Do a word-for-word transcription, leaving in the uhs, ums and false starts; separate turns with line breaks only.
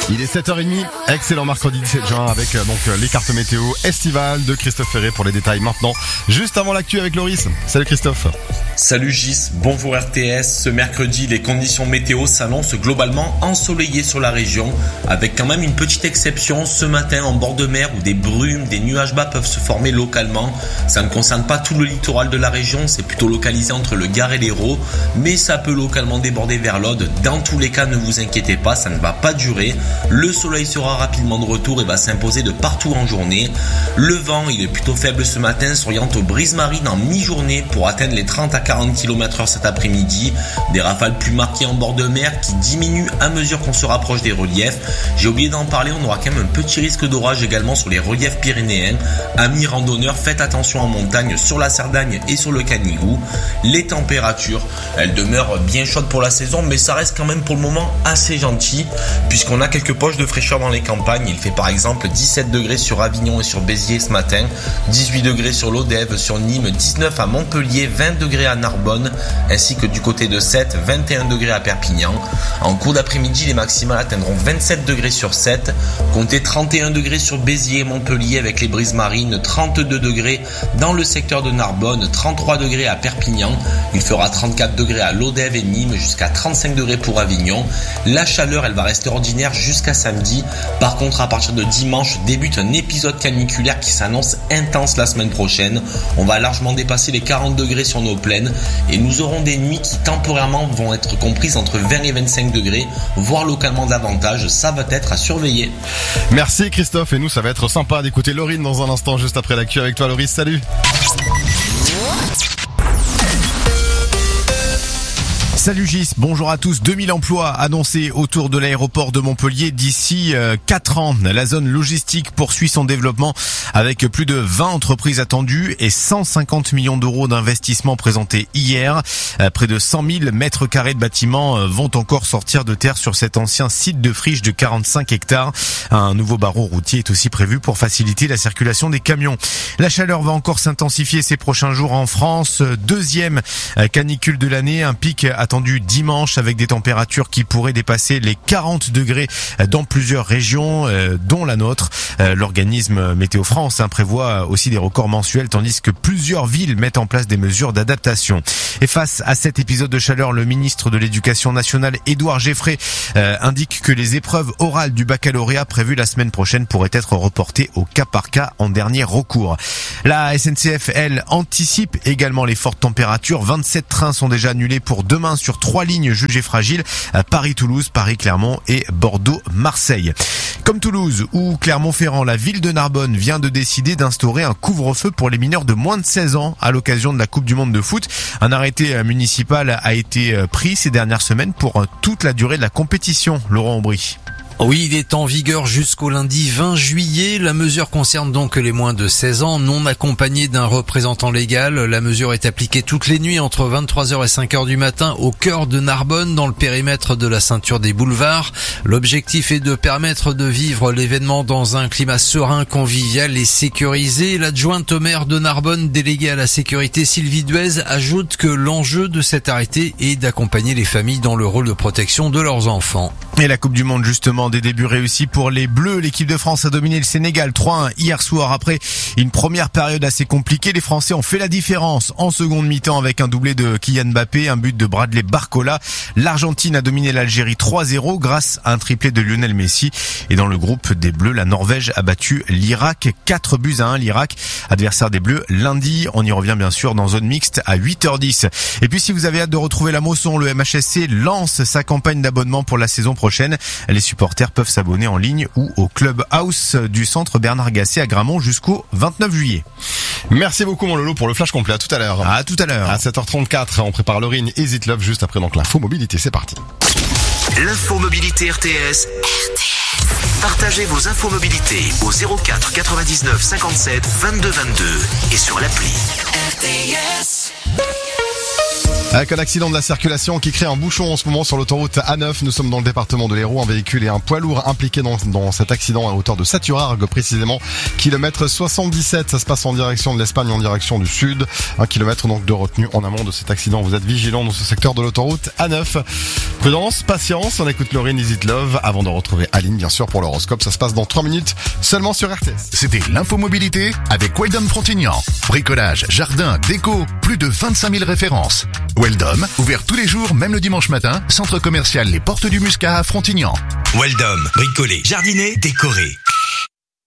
Il est sept heures trente, excellent mercredi dix-sept juin avec euh, donc euh, les cartes météo estivales de Christophe Ferré pour les détails maintenant. Juste avant l'actu avec Loris. Salut Christophe.
Salut Gis, bonjour R T S. Ce mercredi, les conditions météo s'annoncent globalement ensoleillées sur la région, avec quand même une petite exception ce matin en bord de mer où des brumes, des nuages bas peuvent se former localement. Ça ne concerne pas tout le littoral de la région, c'est plutôt localisé entre le Gard et l'Hérault, mais ça peut localement déborder vers l'Aude. Dans tous les cas, ne vous inquiétez pas, ça ne va pas durer. Le soleil sera rapidement de retour et va s'imposer de partout en journée. Le vent, il est plutôt faible ce matin, s'oriente aux brises marines en mi-journée pour atteindre les trente à quarante kilomètres heure cet après-midi. Des rafales plus marquées en bord de mer qui diminuent à mesure qu'on se rapproche des reliefs. J'ai oublié d'en parler, on aura quand même un petit risque d'orage également sur les reliefs pyrénéens. Amis randonneurs, faites attention en montagne sur la Cerdagne et sur le Canigou. Les températures, elles demeurent bien chaudes pour la saison, mais ça reste quand même pour le moment assez gentil, puisqu'on a quelques poches de fraîcheur dans les campagnes. Il fait par exemple dix-sept degrés sur Avignon et sur Béziers ce matin, dix-huit degrés sur l'Odève, sur Nîmes, dix-neuf à Montpellier, vingt degrés à Narbonne, ainsi que du côté de Sète, vingt et un degrés à Perpignan. En cours d'après-midi, les maximales atteindront vingt-sept degrés sur Sète, comptez trente et un degrés sur Béziers et Montpellier avec les brises marines, trente-deux degrés dans le secteur de Narbonne, trente-trois degrés à Perpignan. Il fera trente-quatre degrés à l'Odève et Nîmes, jusqu'à trente-cinq degrés pour Avignon. La chaleur, elle va rester ordinaire jusqu'à samedi. Par contre, à partir de dimanche, débute un épisode caniculaire qui s'annonce intense la semaine prochaine. On va largement dépasser les quarante degrés sur nos plaines et nous aurons des nuits qui temporairement vont être comprises entre vingt et vingt-cinq degrés, voire localement davantage. Ça va être à surveiller.
Merci Christophe, et nous ça va être sympa d'écouter Laurine dans un instant juste après l'actu avec toi Loris. Salut.
Salut Gis, bonjour à tous. deux mille emplois annoncés autour de l'aéroport de Montpellier d'ici euh, quatre ans. La zone logistique poursuit son développement avec plus de vingt entreprises attendues et cent cinquante millions d'euros d'investissement présentés hier. Euh, près de cent mille mètres carrés de bâtiments euh, vont encore sortir de terre sur cet ancien site de friche de quarante-cinq hectares. Un nouveau barreau routier est aussi prévu pour faciliter la circulation des camions. La chaleur va encore s'intensifier ces prochains jours en France. Deuxième euh, canicule de l'année, un pic attendu dimanche avec des températures qui pourraient dépasser les quarante degrés dans plusieurs régions, euh, dont la nôtre. Euh, l'organisme Météo France hein, prévoit aussi des records mensuels, tandis que plusieurs villes mettent en place des mesures d'adaptation. Et face à cet épisode de chaleur, le ministre de l'Éducation nationale, Édouard Geffray, euh, indique que les épreuves orales du baccalauréat prévues la semaine prochaine pourraient être reportées au cas par cas en dernier recours. La S N C F, elle, anticipe également les fortes températures. vingt-sept trains sont déjà annulés pour demain sur trois lignes jugées fragiles, Paris-Toulouse, Paris-Clermont et Bordeaux-Marseille. Comme Toulouse ou Clermont-Ferrand, la ville de Narbonne vient de décider d'instaurer un couvre-feu pour les mineurs de moins de seize ans à l'occasion de la Coupe du Monde de foot. Un arrêté municipal a été pris ces dernières semaines pour toute la durée de la compétition. Laurent Aubry.
Oui, il est en vigueur jusqu'au lundi vingt juillet. La mesure concerne donc les moins de seize ans, non accompagnés d'un représentant légal. La mesure est appliquée toutes les nuits entre vingt-trois heures et cinq heures du matin au cœur de Narbonne, dans le périmètre de la ceinture des boulevards. L'objectif est de permettre de vivre l'événement dans un climat serein, convivial et sécurisé. L'adjointe au maire de Narbonne, déléguée à la sécurité, Sylvie Duez, ajoute que l'enjeu de cet arrêté est d'accompagner les familles dans le rôle de protection de leurs enfants.
Et la Coupe du Monde, justement, des débuts réussis pour les Bleus. L'équipe de France a dominé le Sénégal trois un hier soir. Après une première période assez compliquée, les Français ont fait la différence en seconde mi-temps avec un doublé de Kylian Mbappé, un but de Bradley Barcola. L'Argentine a dominé l'Algérie trois zéro grâce à un triplé de Lionel Messi. Et dans le groupe des Bleus, la Norvège a battu l'Irak quatre buts à un. L'Irak, adversaire des Bleus lundi. On y revient bien sûr dans zone mixte à huit heures dix. Et puis si vous avez hâte de retrouver la Mosson, le M H S C lance sa campagne d'abonnement pour la saison prochaine. Les supporters peuvent s'abonner en ligne ou au Club House du centre Bernard Gasset à Gramont jusqu'au vingt-neuf juillet.
Merci beaucoup mon Lolo pour le flash complet. À tout à l'heure.
À tout à l'heure.
À sept heures trente-quatre, on prépare Laurine et Zit Love juste après donc l'info mobilité. C'est parti.
L'info mobilité R T S. R T S. Partagez vos infos mobilité au zéro quatre quatre-vingt-dix-neuf cinquante-sept vingt-deux vingt-deux et sur l'appli. R T S.
Avec un accident de la circulation qui crée un bouchon en ce moment sur l'autoroute A neuf. Nous sommes dans le département de l'Hérault. Un véhicule et un poids lourd impliqués dans, dans cet accident à hauteur de Saturargues, précisément. Kilomètre soixante-dix-sept. Ça se passe en direction de l'Espagne, en direction du sud. Un kilomètre donc de retenue en amont de cet accident. Vous êtes vigilants dans ce secteur de l'autoroute A neuf. Prudence, patience. On écoute Laurine Is It Love avant de retrouver Aline, bien sûr, pour l'horoscope. Ça se passe dans trois minutes seulement sur R T S.
C'était l'infomobilité avec Weldom Frontignan. Bricolage, jardin, déco, plus de vingt-cinq mille références. Weldom, ouvert tous les jours, même le dimanche matin, centre commercial Les Portes du Muscat à Frontignan.
Weldom, bricoler, jardiner, décorer.